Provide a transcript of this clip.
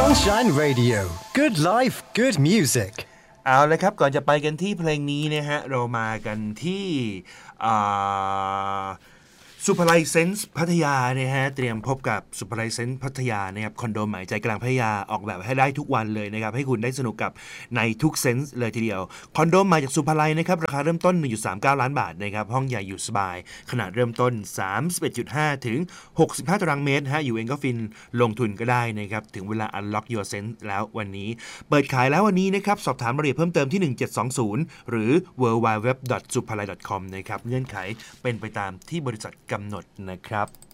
Sunshine Radio Good life good music เอาเลยครับก่อนจะไปกันที่เพลงนี้นะฮะเรามากันที่ซูเปอร์ไลเซนส์พัทยาเนี่ยฮะเตรียมพบกับซูเปอร์ไลเซนส์พัทยานะครับคอนโดใหม่ใจกลางพัทยาออกแบบให้ได้ทุกวันเลยนะครับให้คุณได้สนุกกับในทุกเซนส์เลยทีเดียวคอนโดใหม่จากซูเปอร์ไลนะครับราคาเริ่มต้น 1.39 ล้านบาทนะครับห้องใหญ่อยู่สบายขนาดเริ่มต้น 31.5 ถึง 65 ตารางเมตรฮะอยู่เองก็ฟินลงทุนก็ได้นะครับถึงเวลา Unlock Your Sense แล้ววันนี้เปิดขายแล้ววันนี้นะครับสอบถามรายละเอียดเพิ่มเติมที่1720หรือ www.supalai.com นะครับเงื่อนไขเป็นไปตามที่บริษัทกำหนดนะครับ